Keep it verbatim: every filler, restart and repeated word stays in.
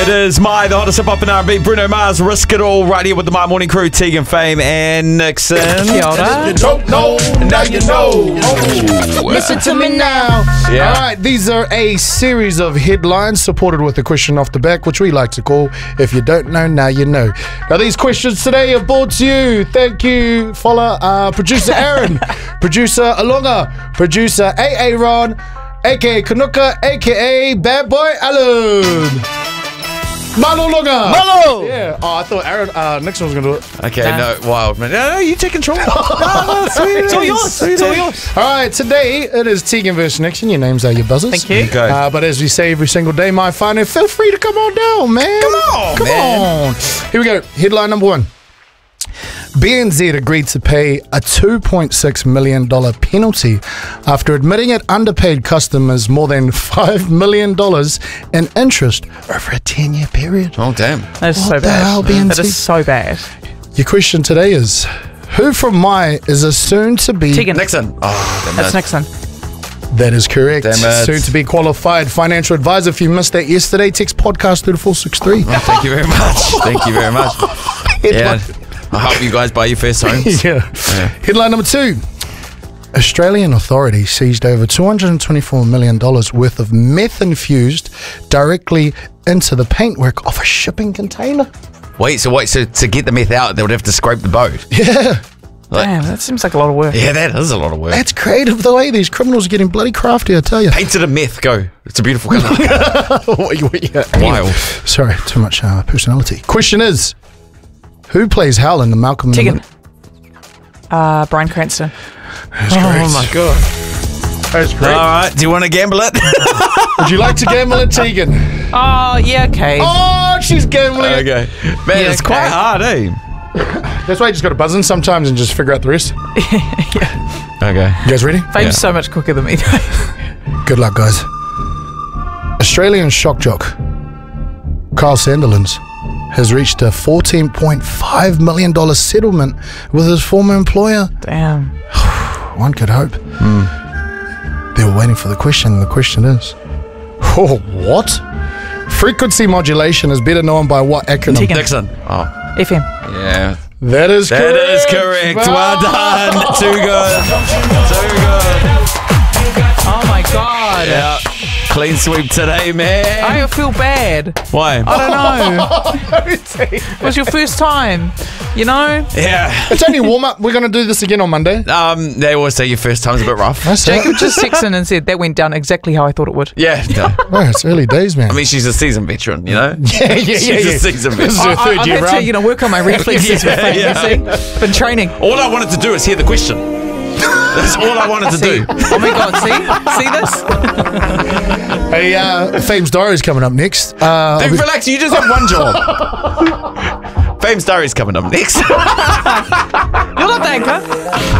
It is My, the hottest hip hop and R and B. Bruno Mars, Risk It All, right here with the My Morning Crew, Tegan, Fame, and Nixon. Kia ora. You don't know, now you know. Oh. Listen to me now. Yeah. All right, these are a series of headlines supported with a question off the back, which we like to call If You Don't Know, Now You Know. Now, these questions today are brought to you. Thank you, follow uh, producer Aaron, producer Alonga, producer A A Ron, a k a. Kanuka, a k a. Bad Boy Alan. Malo Longa. Malo! Yeah. Oh, I thought Aaron, uh, Nixon was going to do it. Okay, Nah. no, wild, man. No, no, you take control. no, no, sweet It's all days, yours. sweet It's all days. yours. All right, today it is Tegan versus Nixon. Your names are your buzzers. Thank you. Okay. Uh, but as we say every single day, my fine, feel free to come on down, man. Come on, Come man. on. Here we go. Headline number one. B N Z agreed to pay a two point six million dollars penalty after admitting it underpaid customers more than five million dollars in interest over a ten-year period. Oh, damn. That is What so the bad. hell, B N Z? That is so bad. Your question today is, who from My is a soon-to-be... Tegan. Nixon. Oh, damn That's it. Nixon. That is correct. Damn it. Soon-to-be qualified financial advisor. If you missed that yesterday, text podcast through to four six three. Oh, thank you very much. Thank you very much. Yeah. I hope you guys buy your first homes. Yeah. Yeah. Headline number two. Australian authorities seized over two hundred twenty-four million dollars worth of meth infused directly into the paintwork of a shipping container. Wait, so wait, so to get the meth out, they would have to scrape the boat. Yeah. Like- Damn, that seems like a lot of work. Yeah, that is a lot of work. That's creative the way these criminals are getting bloody crafty, I tell you. Painted a meth, go. It's a beautiful colour. Wild. Sorry, too much uh, personality. Question is, who plays Hal in the Malcolm in the Tegan. Middle? Uh, Bryan Cranston. That's correct. Oh my god. That's great. All right, do you want to gamble it? Would you like to gamble it, Tegan? Oh, yeah, okay. Oh, she's gambling. it. okay. Man, Yeah, it's quite okay. hard, eh? That's why you just got to buzz in sometimes and just figure out the rest. Okay. You guys ready? Fame's Yeah. so much quicker than me, though. Good luck, guys. Australian shock jock Kyle Sandilands has reached a fourteen point five million dollars settlement with his former employer. Damn. One could hope. They were waiting for the question, and the question is, oh, what? Frequency modulation is better known by what acronym? Tegan. Nixon. Oh, F M. yeah. That is That correct. is correct. Well done. Too good. Too good. Oh, my God. Yeah. Clean sweep today, man. I feel bad. Why? I don't know. It was your first time, you know? Yeah. It's only warm up. We're going to do this again on Monday. Um, they always say your first time's a bit rough. That's Jacob it. just texted in and said that went down exactly how I thought it would. Yeah. No. Oh, it's early days, man. I mean, she's a seasoned veteran, you know? yeah, yeah, She's yeah. a yeah. seasoned This is veteran. her I, third I've year had round. to, you know, work on my reflexes Yeah, for fame, yeah. you see? Been training. All I wanted to do is hear the question. That's all I wanted to See? do. Oh my God, see? See this? Hey, uh, Fame's Diary's coming up next. Uh, Dude, relax, you just have one job. Fame's Diary's coming up next. You're not the anchor.